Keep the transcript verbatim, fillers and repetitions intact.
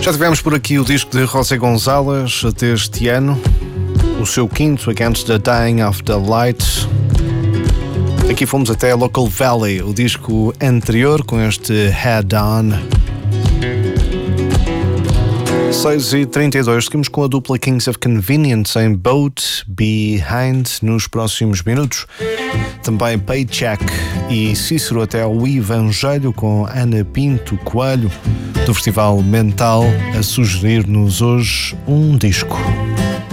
Já tivemos por aqui o disco de José González deste ano, o seu quinto, Against the Dying of the Light. Aqui fomos até Local Valley, o disco anterior, com este Head On. seis e trinta e dois, seguimos com a dupla Kings of Convenience em Boat Behind nos próximos minutos. Também Paycheck e Cícero até ao Evangelho com Ana Pinto Coelho do Festival Mental a sugerir-nos hoje um disco.